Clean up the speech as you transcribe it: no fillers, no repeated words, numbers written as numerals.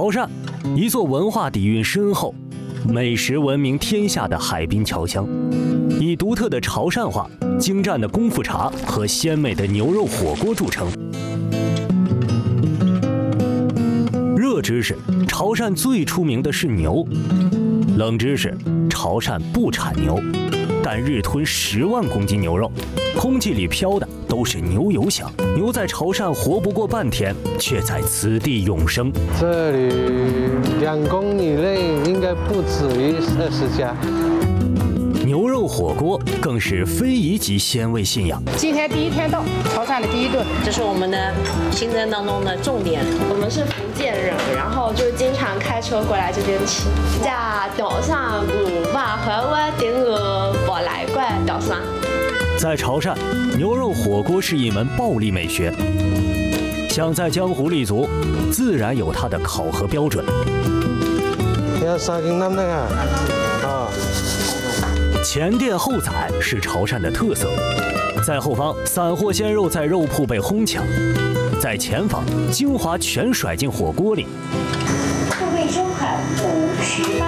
潮汕，一座文化底蕴深厚、美食闻名天下的海滨侨乡，以独特的潮汕话、精湛的功夫茶和鲜美的牛肉火锅著称。热知识：潮汕最出名的是牛。冷知识：潮汕不产牛，但日吞10万公斤牛肉，空气里飘的都是牛油香。牛在潮汕活不过半天，却在此地永生。 这里2公里内应该不止于20家。 牛肉火锅更是非遗级鲜味信仰。 今天第一天到潮汕的第一顿， 这是我们的行程当中的重点。 我们是福建人，然后就经常开车过来这边吃。在岛上古巴和我顶个我来过岛上。 在潮汕，牛肉火锅是一门暴力美学，想在江湖立足，自然有它的考核标准。 要3斤5的啊。 前店后宰是潮汕的特色，在后方散货鲜肉在肉铺被哄抢，在前方精华全甩进火锅里。